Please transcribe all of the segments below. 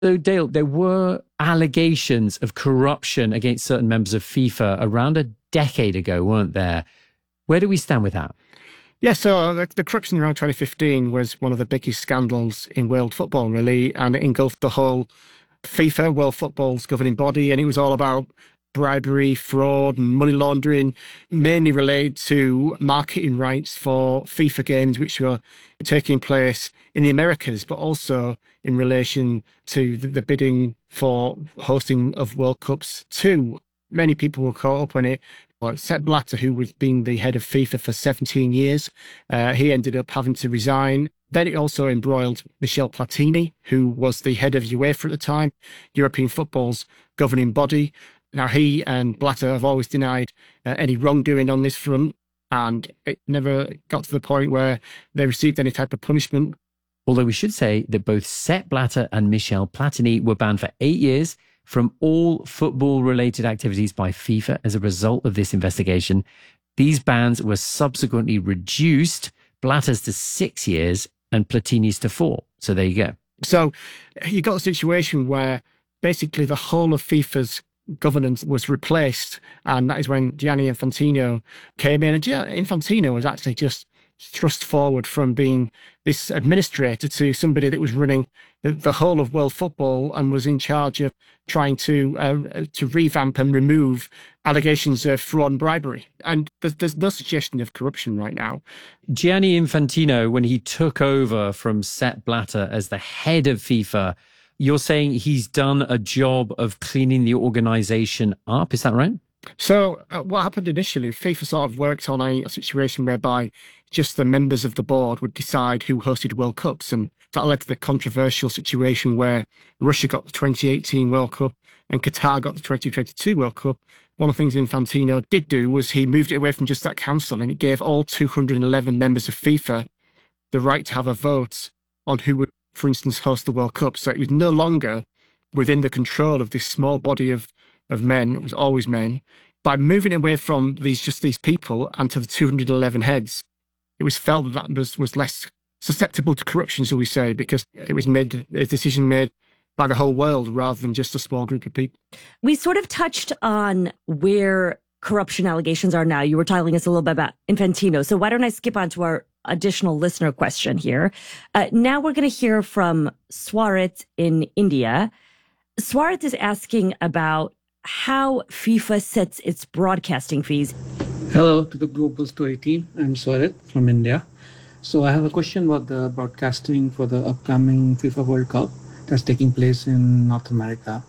So, Dale, there were allegations of corruption against certain members of FIFA around a decade ago, weren't there? Where do we stand with that? Yeah, so the corruption around 2015 was one of the biggest scandals in world football, really, and it engulfed the whole FIFA, world football's governing body, and it was all about bribery, fraud, and money laundering, mainly related to marketing rights for FIFA games, which were taking place in the Americas, but also in relation to the bidding for hosting of World Cups too. Many people were caught up on it. Well, Sepp Blatter, who was being the head of FIFA for 17 years, he ended up having to resign. Then it also embroiled Michel Platini, who was the head of UEFA at the time, European football's governing body. Now, he and Blatter have always denied any wrongdoing on this front, and it never got to the point where they received any type of punishment. Although we should say that both Sepp Blatter and Michel Platini were banned for 8 years from all football-related activities by FIFA as a result of this investigation. These bans were subsequently reduced, Blatter's to 6 years and Platini's to 4. So there you go. So you got a situation where basically the whole of FIFA's governance was replaced, and that is when Gianni Infantino came in. And Infantino was actually just thrust forward from being this administrator to somebody that was running the whole of world football and was in charge of trying to revamp and remove allegations of fraud and bribery. And there's no suggestion of corruption right now. Gianni Infantino, when he took over from Sepp Blatter as the head of FIFA, you're saying he's done a job of cleaning the organization up. Is that right? So what happened initially, FIFA sort of worked on a situation whereby just the members of the board would decide who hosted World Cups. And that led to the controversial situation where Russia got the 2018 World Cup and Qatar got the 2022 World Cup. One of the things Infantino did do was he moved it away from just that council, and it gave all 211 members of FIFA the right to have a vote on who would, for instance, host the World Cup. So it was no longer within the control of this small body of men. It was always men. By moving away from these people and to the 211 heads, it was felt that was less susceptible to corruption, shall we say, because it was a decision made by the whole world rather than just a small group of people. We sort of touched on where corruption allegations are now. You were telling us a little bit about Infantino. So why don't I skip on to our additional listener question here. Now we're going to hear from Swarit in India. Swarit is asking about how FIFA sets its broadcasting fees. Hello to the Global Story team. I'm Swarit from India. So I have a question about the broadcasting for the upcoming FIFA World Cup that's taking place in North America.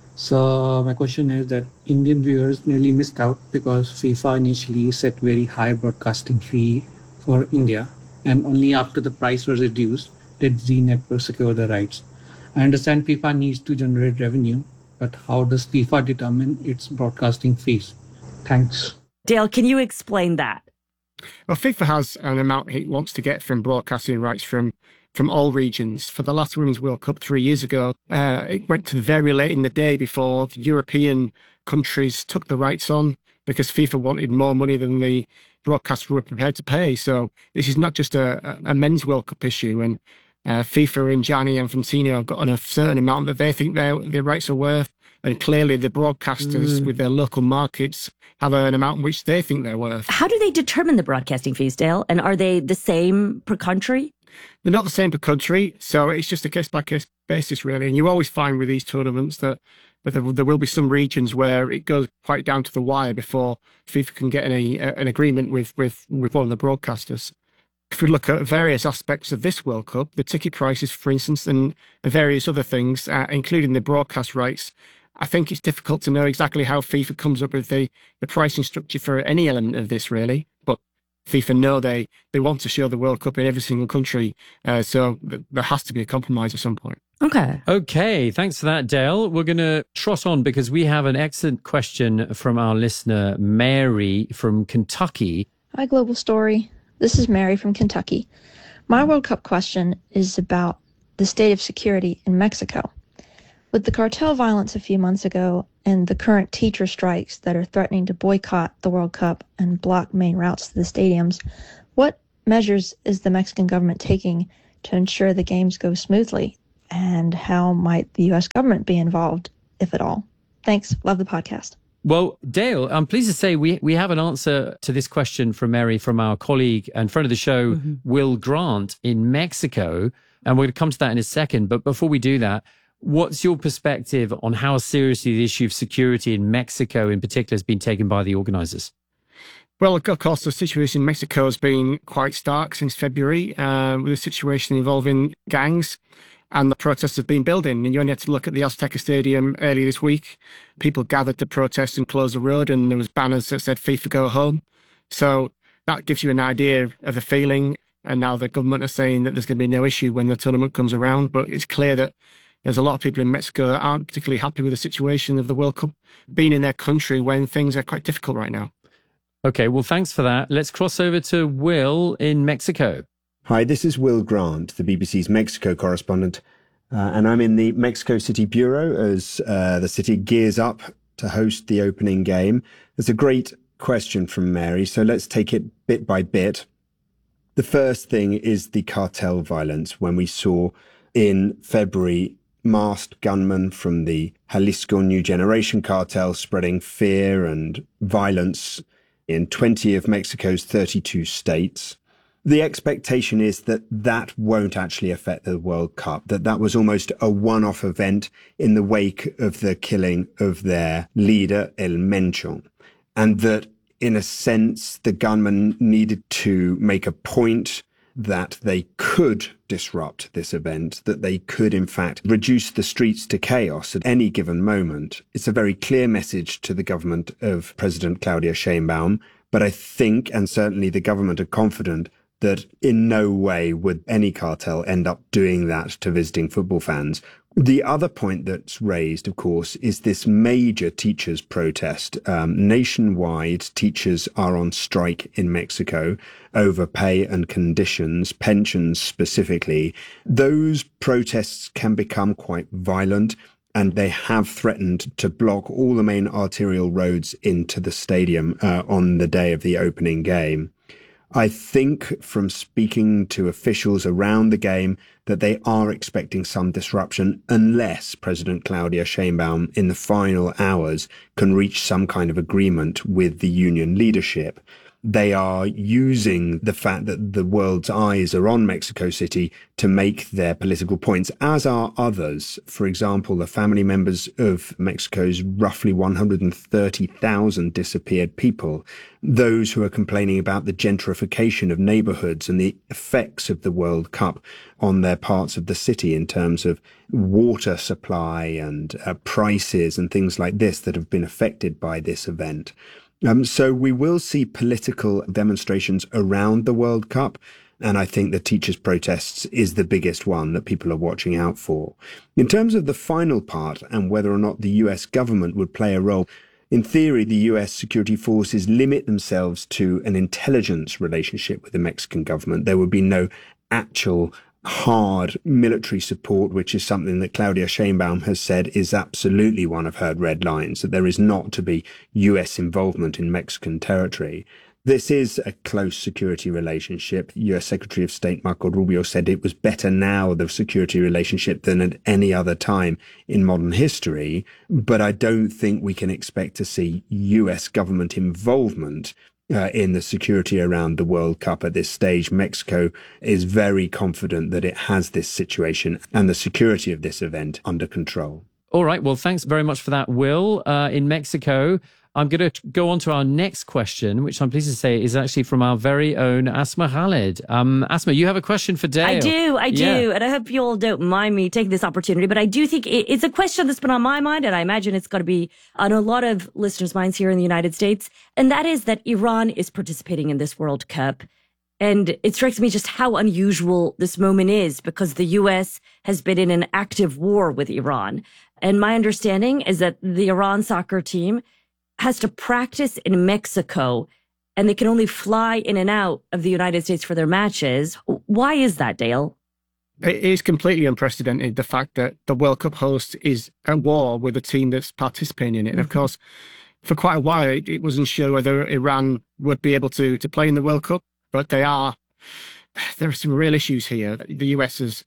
So my question is that Indian viewers nearly missed out because FIFA initially set very high broadcasting fee for India, and only after the price was reduced did Zee Network secure the rights. I understand FIFA needs to generate revenue, but how does FIFA determine its broadcasting fees? Thanks. Dale, can you explain that? Well, FIFA has an amount it wants to get from broadcasting rights from all regions. For the last Women's World Cup 3 years ago, it went to very late in the day before the European countries took the rights on because FIFA wanted more money than the broadcasters were prepared to pay. So this is not just a men's World Cup issue, and FIFA and Gianni Infantino have got a certain amount that they think their rights are worth, and clearly the broadcasters with their local markets have an amount which they think they're worth. How do they determine the broadcasting fees, Dale? And are they the same per country? They're not the same per country, so it's just a case-by-case basis, really. And you always find with these tournaments that there will be some regions where it goes quite down to the wire before FIFA can get an agreement with one of the broadcasters. If we look at various aspects of this World Cup, the ticket prices, for instance, and various other things, including the broadcast rights, I think it's difficult to know exactly how FIFA comes up with the pricing structure for any element of this, really. But FIFA know they want to show the World Cup in every single country, so there has to be a compromise at some point. Okay, thanks for that, Dale. We're going to trot on because we have an excellent question from our listener, Mary from Kentucky. Hi, Global Story. This is Mary from Kentucky. My World Cup question is about the state of security in Mexico. With the cartel violence a few months ago and the current teacher strikes that are threatening to boycott the World Cup and block main routes to the stadiums, what measures is the Mexican government taking to ensure the games go smoothly? and how might the U.S. government be involved, if at all? Thanks. Love the podcast. Well, Dale, I'm pleased to say we have an answer to this question from Mary from our colleague and friend of the show, Will Grant in Mexico. And we're going to come to that in a second. But before we do that, what's your perspective on how seriously the issue of security in Mexico in particular has been taken by the organizers? Well, of course, the situation in Mexico has been quite stark since February, with a situation involving gangs. And the protests have been building. And you only had to look at the Azteca Stadium earlier this week. People gathered to protest and close the road, and there was banners that said FIFA go home. So that gives you an idea of the feeling. And now the government are saying that there's going to be no issue when the tournament comes around. But it's clear that there's a lot of people in Mexico that aren't particularly happy with the situation of the World Cup being in their country when things are quite difficult right now. Okay, well, thanks for that. Let's cross over to Will in Mexico. Hi, this is Will Grant, the BBC's Mexico correspondent, and I'm in the Mexico City Bureau as the city gears up to host the opening game. There's a great question from Mary, so let's take it bit by bit. The first thing is the cartel violence, when we saw in February masked gunmen from the Jalisco New Generation cartel spreading fear and violence in 20 of Mexico's 32 states. The expectation is that that won't actually affect the World Cup, that was almost a one-off event in the wake of the killing of their leader, El Mencho, and that, in a sense, the gunmen needed to make a point that they could disrupt this event, that they could, in fact, reduce the streets to chaos at any given moment. It's a very clear message to the government of President Claudia Sheinbaum, but I think, and certainly the government are confident, that in no way would any cartel end up doing that to visiting football fans. The other point that's raised, of course, is this major teachers' protest. Nationwide, teachers are on strike in Mexico over pay and conditions, pensions specifically. Those protests can become quite violent, and they have threatened to block all the main arterial roads into the stadium on the day of the opening game. I think from speaking to officials around the game that they are expecting some disruption unless President Claudia Sheinbaum in the final hours can reach some kind of agreement with the union leadership. They are using the fact that the world's eyes are on Mexico City to make their political points, as are others. For example, the family members of Mexico's roughly 130,000 disappeared people, those who are complaining about the gentrification of neighborhoods and the effects of the World Cup on their parts of the city in terms of water supply and prices and things like this that have been affected by this event. So we will see political demonstrations around the World Cup, and I think the teachers' protests is the biggest one that people are watching out for. In terms of the final part and whether or not the US government would play a role, in theory, the US security forces limit themselves to an intelligence relationship with the Mexican government. There would be no actual hard military support, which is something that Claudia Sheinbaum has said is absolutely one of her red lines, that there is not to be US involvement in Mexican territory. This is a close security relationship. US Secretary of State Marco Rubio said it was better now, the security relationship, than at any other time in modern history. But I don't think we can expect to see US government involvement in the security around the World Cup at this stage. Mexico is very confident that it has this situation and the security of this event under control. All right. Well, thanks very much for that, Will. In Mexico, I'm going to go on to our next question, which I'm pleased to say is actually from our very own Asma Khalid. Asma, you have a question for Dale. I do. And I hope you all don't mind me taking this opportunity, but I do think it's a question that's been on my mind, and I imagine it's going to be on a lot of listeners' minds here in the United States. And that is that Iran is participating in this World Cup. And it strikes me just how unusual this moment is, because the U.S. has been in an active war with Iran. And my understanding is that the Iran soccer team has to practice in Mexico, and they can only fly in and out of the United States for their matches. Why is that, Dale? It is completely unprecedented, the fact that the World Cup host is at war with a team that's participating in it. And of course, for quite a while, it wasn't sure whether Iran would be able to play in the World Cup, but there are some real issues here. The US has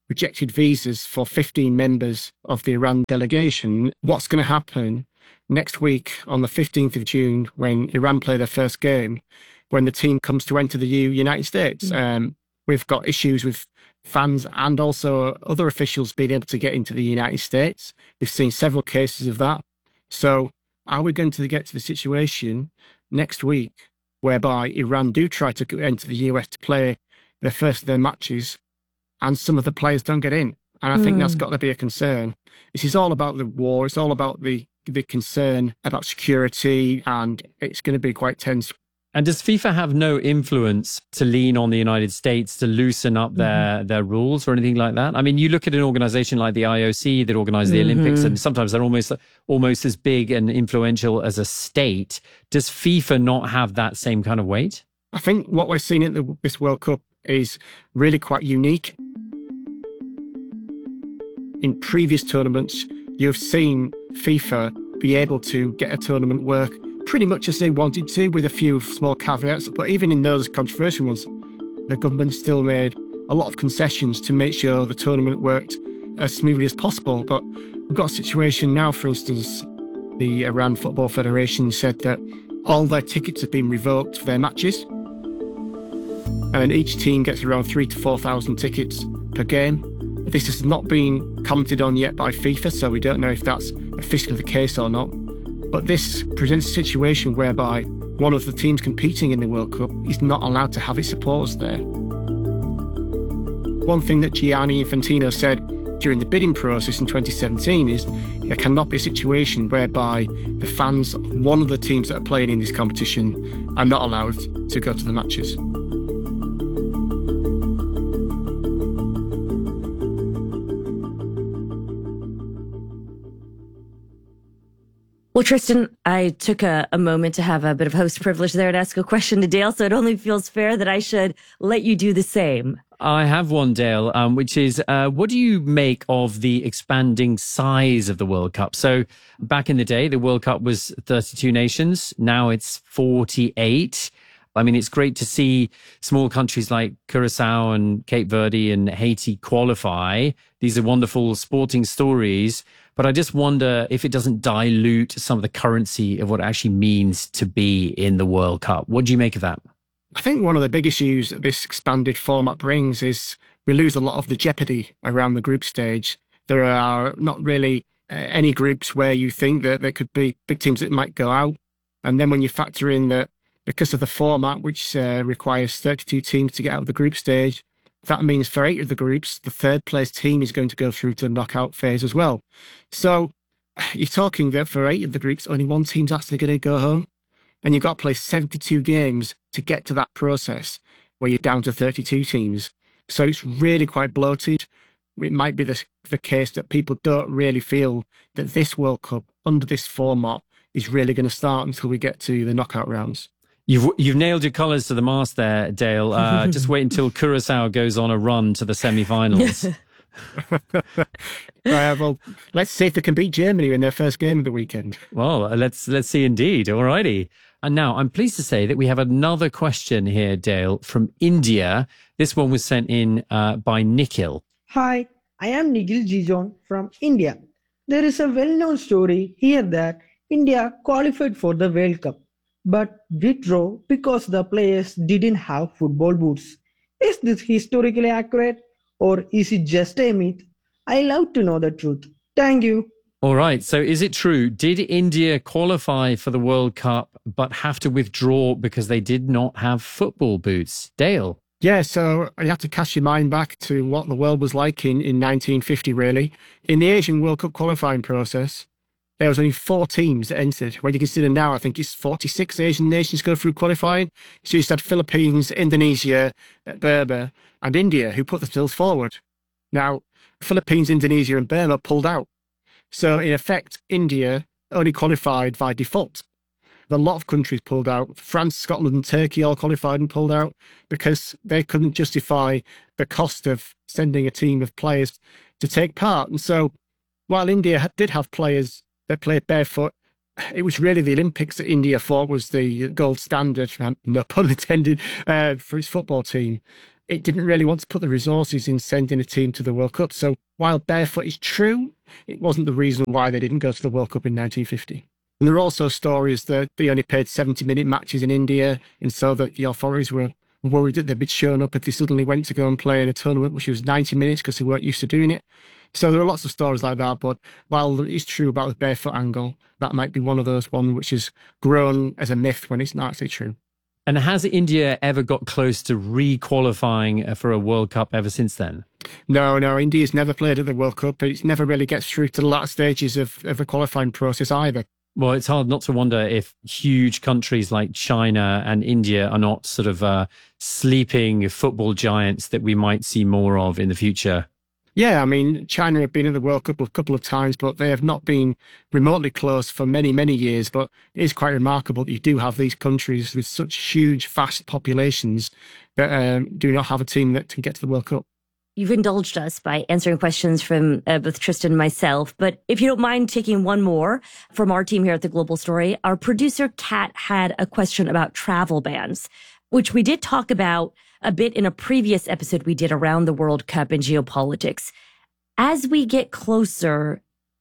rejected visas for 15 members of the Iran delegation. What's going to happen next week on the 15th of June when Iran play their first game, when the team comes to enter the United States? We've got issues with fans and also other officials being able to get into the United States. We've seen several cases of that. So are we going to get to the situation next week whereby Iran do try to enter the US to play their first of their matches and some of the players don't get in? And I think that's got to be a concern. This is all about the war. It's all about the concern about security, and it's going to be quite tense. And does FIFA have no influence to lean on the United States to loosen up their rules or anything like that? I mean, you look at an organization like the IOC that organizes the Olympics, and sometimes they're almost as big and influential as a state. Does FIFA not have that same kind of weight? I think what we're seeing at this World Cup is really quite unique. In previous tournaments, you've seen FIFA be able to get a tournament work pretty much as they wanted to, with a few small caveats. But even in those controversial ones, the government still made a lot of concessions to make sure the tournament worked as smoothly as possible. But we've got a situation now, for instance, the Iran Football Federation said that all their tickets have been revoked for their matches. And each team gets around 3,000 to 4,000 tickets per game. This has not been commented on yet by FIFA, so we don't know if that's officially the case or not. But this presents a situation whereby one of the teams competing in the World Cup is not allowed to have its supporters there. One thing that Gianni Infantino said during the bidding process in 2017 is there cannot be a situation whereby the fans of one of the teams that are playing in this competition are not allowed to go to the matches. Well, Tristan, I took a moment to have a bit of host privilege there and ask a question to Dale, so it only feels fair that I should let you do the same. I have one, Dale, which is, what do you make of the expanding size of the World Cup? So back in the day, the World Cup was 32 nations. Now it's 48. I mean, it's great to see small countries like Curacao and Cape Verde and Haiti qualify. These are wonderful sporting stories. But I just wonder if it doesn't dilute some of the currency of what it actually means to be in the World Cup. What do you make of that? I think one of the big issues that this expanded format brings is we lose a lot of the jeopardy around the group stage. There are not really any groups where you think that there could be big teams that might go out. And then when you factor in that because of the format, which requires 32 teams to get out of the group stage, that means for 8 of the groups, the third place team is going to go through to the knockout phase as well. So you're talking that for 8 of the groups, only one team's actually going to go home. And you've got to play 72 games to get to that process where you're down to 32 teams. So it's really quite bloated. It might be the case that people don't really feel that this World Cup under this format is really going to start until we get to the knockout rounds. You've nailed your colours to the mast there, Dale. Just wait until Curacao goes on a run to the semi-finals. Well, let's see if they can beat Germany in their first game of the weekend. Well, let's see indeed. All righty. And now I'm pleased to say that we have another question here, Dale, from India. This one was sent in by Nikhil. Hi, I am Nikhil Jijon from India. There is a well-known story here that India qualified for the World Cup, but withdrew because the players didn't have football boots. Is this historically accurate, or is it just a myth? I love to know the truth. Thank you. All right. So is it true? Did India qualify for the World Cup but have to withdraw because they did not have football boots? Dale? Yeah, so you have to cast your mind back to what the world was like in 1950, really. In the Asian World Cup qualifying process, there was only 4 teams that entered. When you consider now, I think it's 46 Asian nations go through qualifying. So you had Philippines, Indonesia, Burma, and India, who put themselves forward. Now, Philippines, Indonesia, and Burma pulled out. So in effect, India only qualified by default. A lot of countries pulled out. France, Scotland, and Turkey all qualified and pulled out because they couldn't justify the cost of sending a team of players to take part. And so while India did have players that played barefoot, it was really the Olympics that India thought was the gold standard, no pun intended, for its football team. it didn't really want to put the resources in sending a team to the World Cup. So while barefoot is true, it wasn't the reason why they didn't go to the World Cup in 1950. And there are also stories that they only played 70-minute matches in India, and so that the authorities were worried that they'd be shown up if they suddenly went to go and play in a tournament which was 90 minutes because they weren't used to doing it. So there are lots of stories like that, but while it's true about the barefoot angle, that might be one of those ones which has grown as a myth when it's not actually true. And has India ever got close to re-qualifying for a World Cup ever since then? No, India's never played at the World Cup. It never really gets through to the latter stages of the qualifying process either. Well, it's hard not to wonder if huge countries like China and India are not sort of sleeping football giants that we might see more of in the future. Yeah, I mean, China have been in the World Cup a couple of times, but they have not been remotely close for many, many years. But it is quite remarkable that you do have these countries with such huge, vast populations that do not have a team that can get to the World Cup. You've indulged us by answering questions from both Tristan and myself. But if you don't mind taking one more from our team here at The Global Story, our producer, Kat, had a question about travel bans, which we did talk about a bit in a previous episode we did around the World Cup and geopolitics. As we get closer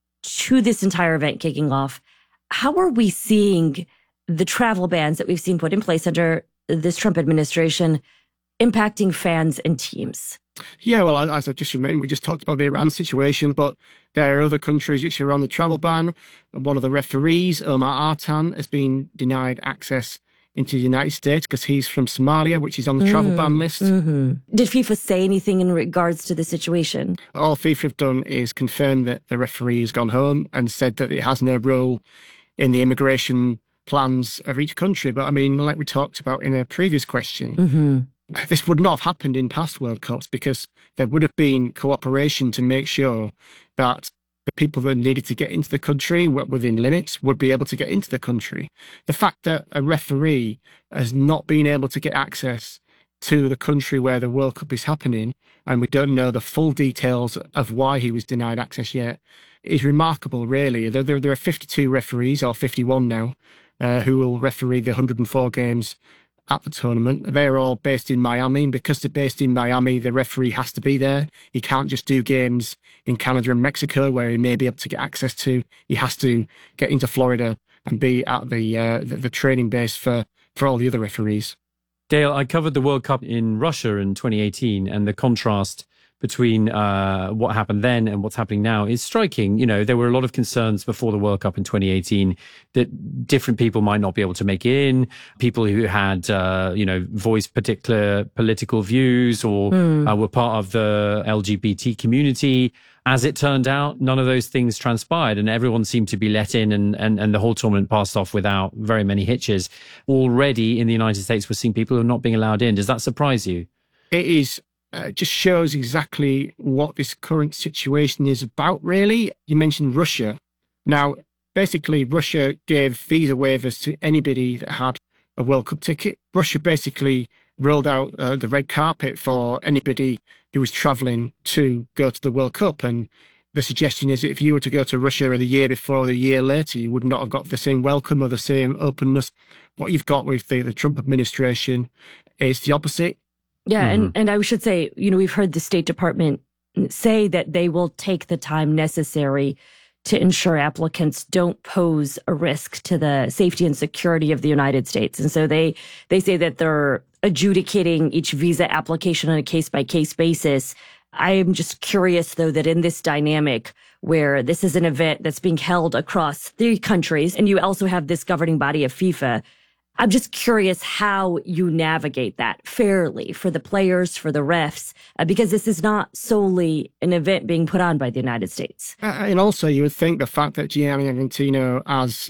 to this entire event kicking off, how are we seeing the travel bans that we've seen put in place under this Trump administration impacting fans and teams? Yeah, well, as I just mentioned, we just talked about the Iran situation, but there are other countries which are on the travel ban. One of the referees, Omar Artan, has been denied access into the United States because he's from Somalia, which is on the travel ban list. Mm-hmm. Did FIFA say anything in regards to the situation? All FIFA have done is confirm that the referee has gone home and said that it has no role in the immigration plans of each country. But I mean, like we talked about in a previous question, this would not have happened in past World Cups because there would have been cooperation to make sure that the people that needed to get into the country within limits would be able to get into the country. The fact that a referee has not been able to get access to the country where the World Cup is happening, and we don't know the full details of why he was denied access yet, is remarkable, really. There are 52 referees, or 51 now, who will referee the 104 games at the tournament. They're all based in Miami, and because they're based in Miami, the referee has to be there. He can't just do games in Canada and Mexico where he may be able to get access to. He has to get into Florida and be at the training base for all the other referees. Dale, I covered the World Cup in Russia in 2018, and the contrast between what happened then and what's happening now is striking. You know, there were a lot of concerns before the World Cup in 2018 that different people might not be able to make it in, people who had, voiced particular political views or were part of the LGBT community. As it turned out, none of those things transpired and everyone seemed to be let in and the whole tournament passed off without very many hitches. Already in the United States, we're seeing people who are not being allowed in. Does that surprise you? It is. Just shows exactly what this current situation is about, really. You mentioned Russia. Now, basically, Russia gave visa waivers to anybody that had a World Cup ticket. Russia basically rolled out the red carpet for anybody who was travelling to go to the World Cup. And the suggestion is that if you were to go to Russia the year before or the year later, you would not have got the same welcome or the same openness. What you've got with the Trump administration is the opposite. Yeah, and I should say, we've heard the State Department say that they will take the time necessary to ensure applicants don't pose a risk to the safety and security of the United States. And so they say that they're adjudicating each visa application on a case-by-case basis. I am just curious, though, that in this dynamic where this is an event that's being held across 3 countries, and you also have this governing body of FIFA, I'm just curious how you navigate that fairly for the players, for the refs, because this is not solely an event being put on by the United States. And also, you would think the fact that Gianni Infantino has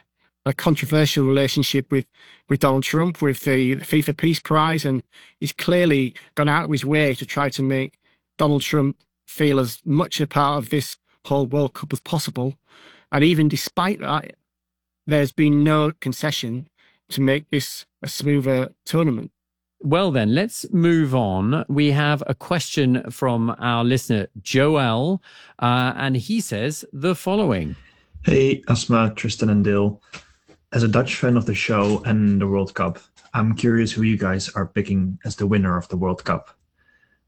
a controversial relationship with Donald Trump, with the FIFA Peace Prize, and he's clearly gone out of his way to try to make Donald Trump feel as much a part of this whole World Cup as possible. And even despite that, there's been no concession to make this a smoother tournament. Well, then, let's move on. We have a question from our listener, Joel, and he says the following. Hey, Asma, Tristan and Dale. As a Dutch fan of the show and the World Cup, I'm curious who you guys are picking as the winner of the World Cup.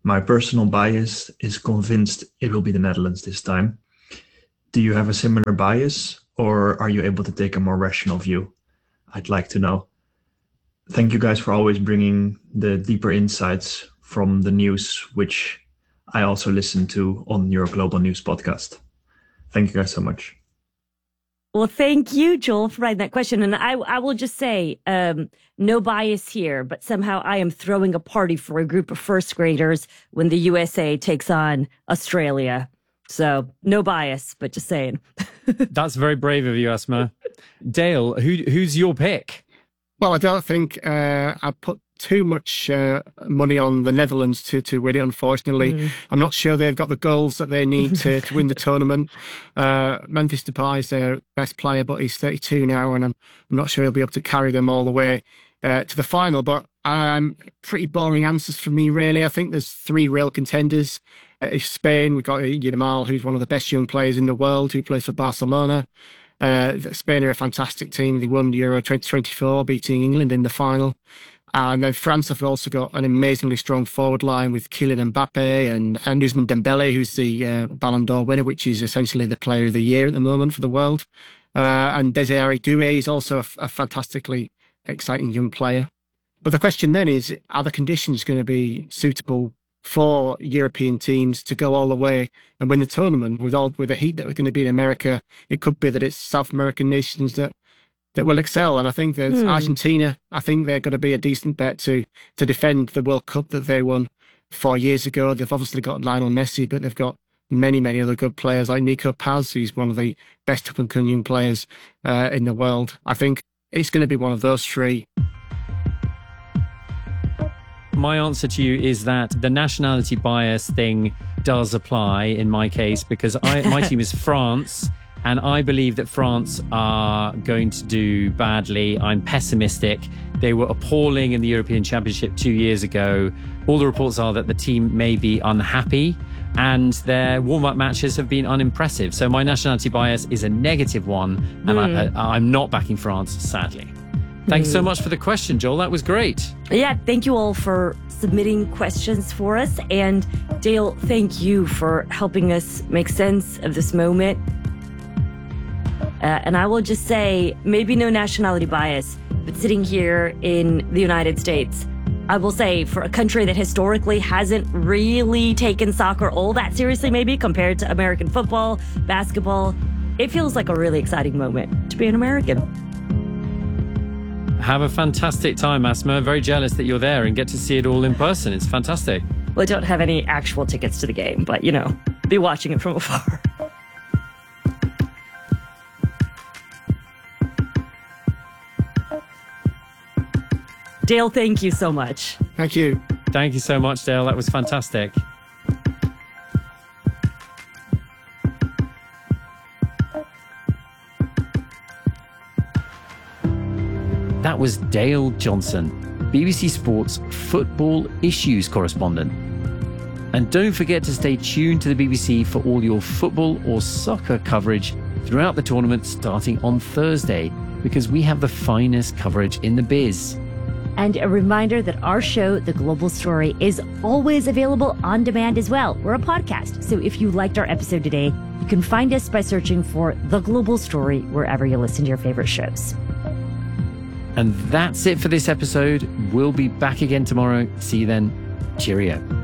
My personal bias is convinced it will be the Netherlands this time. Do you have a similar bias, or are you able to take a more rational view? I'd like to know. Thank you guys for always bringing the deeper insights from the news, which I also listen to on your Global News podcast. Thank you guys so much. Well, thank you, Joel, for writing that question. And I will just say, no bias here, but somehow I am throwing a party for a group of first graders when the USA takes on Australia. So no bias, but just saying. That's very brave of you, Asma. Dale, who's your pick? Well, I don't think I put too much money on the Netherlands to win it, unfortunately. I'm not sure they've got the goals that they need to win the tournament. Memphis Depay is their best player, but he's 32 now, and I'm not sure he'll be able to carry them all the way to the final. But pretty boring answers for me, really. I think there's three real contenders. Spain, we've got Yamal, who's one of the best young players in the world, who plays for Barcelona. Spain are a fantastic team. They won Euro 2024, beating England in the final. And then France have also got an amazingly strong forward line with Kylian Mbappe and Ousmane Dembele, who's the Ballon d'Or winner, which is essentially the player of the year at the moment for the world. And Desiree Doué is also a fantastically exciting young player. But the question then is, are the conditions going to be suitable for European teams to go all the way and win the tournament with the heat that we're going to be in America? It could be that it's South American nations that will excel. And I think that Argentina, I think they're going to be a decent bet to defend the World Cup that they won 4 years ago. They've obviously got Lionel Messi, but they've got many, many other good players like Nico Paz, who's one of the best up-and-coming players in the world. I think it's going to be one of those three. My answer to you is that the nationality bias thing does apply in my case, because my team is France, and I believe that France are going to do badly. I'm pessimistic. They were appalling in the European Championship 2 years ago. All the reports are that the team may be unhappy, and their warm-up matches have been unimpressive. So my nationality bias is a negative one, and I'm not backing France, sadly. Thanks so much for the question, Joel. That was great. Yeah, thank you all for submitting questions for us. And Dale, thank you for helping us make sense of this moment. And I will just say, maybe no nationality bias, but sitting here in the United States, I will say, for a country that historically hasn't really taken soccer all that seriously, maybe compared to American football, basketball, it feels like a really exciting moment to be an American. Have a fantastic time, Asma. Very jealous that you're there and get to see it all in person. It's fantastic. Well, I don't have any actual tickets to the game, but, be watching it from afar. Dale, thank you so much. Thank you. Thank you so much, Dale. That was fantastic. That was Dale Johnson, BBC Sports football issues correspondent. And don't forget to stay tuned to the BBC for all your football or soccer coverage throughout the tournament starting on Thursday, because we have the finest coverage in the biz. And a reminder that our show, The Global Story, is always available on demand as well. We're a podcast, so if you liked our episode today, you can find us by searching for The Global Story wherever you listen to your favorite shows. And that's it for this episode. We'll be back again tomorrow. See you then. Cheerio.